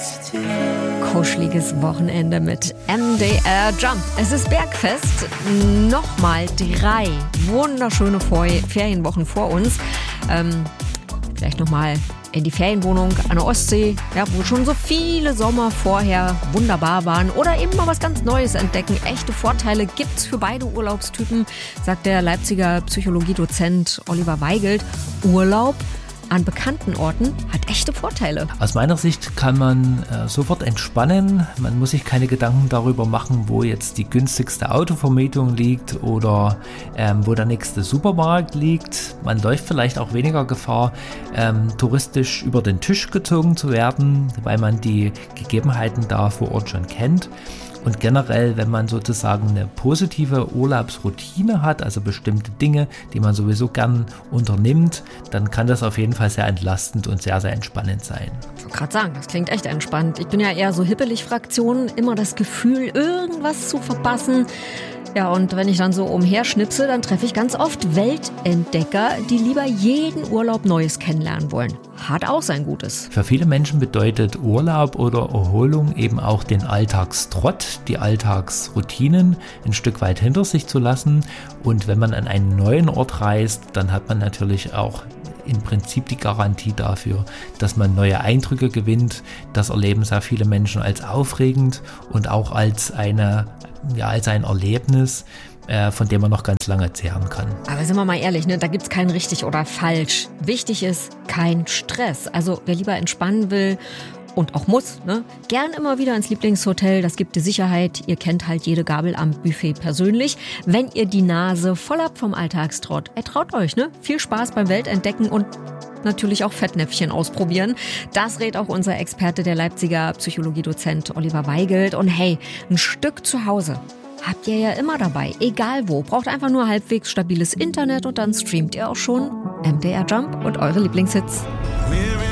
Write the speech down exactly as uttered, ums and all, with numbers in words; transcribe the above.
Kuscheliges Wochenende mit M D R Jump. Es ist Bergfest. Nochmal drei wunderschöne Ferienwochen vor uns. Ähm, vielleicht nochmal in die Ferienwohnung an der Ostsee, ja, wo schon so viele Sommer vorher wunderbar waren. Oder eben mal was ganz Neues entdecken. Echte Vorteile gibt's für beide Urlaubstypen, sagt der Leipziger Psychologiedozent Oliver Weigelt. Urlaub an bekannten Orten hat echte Vorteile. Aus meiner Sicht kann man äh, sofort entspannen. Man muss sich keine Gedanken darüber machen, wo jetzt die günstigste Autovermietung liegt oder ähm, wo der nächste Supermarkt liegt. Man läuft vielleicht auch weniger Gefahr, ähm, touristisch über den Tisch gezogen zu werden, weil man die Gegebenheiten da vor Ort schon kennt. Und generell, wenn man sozusagen eine positive Urlaubsroutine hat, also bestimmte Dinge, die man sowieso gern unternimmt, dann kann das auf jeden Fall sehr entlastend und sehr, sehr entspannend sein. Ich wollte gerade sagen, das klingt echt entspannt. Ich bin ja eher so hippelig-Fraktion, immer das Gefühl, irgendwas zu verpassen. Ja, und wenn ich dann so umherschnipse, dann treffe ich ganz oft Weltentdecker, die lieber jeden Urlaub Neues kennenlernen wollen. Hat auch sein Gutes. Für viele Menschen bedeutet Urlaub oder Erholung eben auch den Alltagstrott, die Alltagsroutinen ein Stück weit hinter sich zu lassen. Und wenn man an einen neuen Ort reist, dann hat man natürlich auch im Prinzip die Garantie dafür, dass man neue Eindrücke gewinnt. Das erleben sehr viele Menschen als aufregend und auch als eine, ja, als ein Erlebnis, äh, von dem man noch ganz lange zehren kann. Aber sind wir mal ehrlich, ne? Da gibt es kein richtig oder falsch. Wichtig ist kein Stress. Also wer lieber entspannen will und auch muss, ne? Gern immer wieder ins Lieblingshotel, das gibt die Sicherheit. Ihr kennt halt jede Gabel am Buffet persönlich. Wenn ihr die Nase voll habt vom Alltagstrott, ey, traut euch, ne? Viel Spaß beim Weltentdecken und natürlich auch Fettnäpfchen ausprobieren. Das rät auch unser Experte, der Leipziger Psychologiedozent Oliver Weigelt. Und hey, ein Stück zu Hause habt ihr ja immer dabei, egal wo. Braucht einfach nur halbwegs stabiles Internet und dann streamt ihr auch schon M D R Jump und eure Lieblingshits.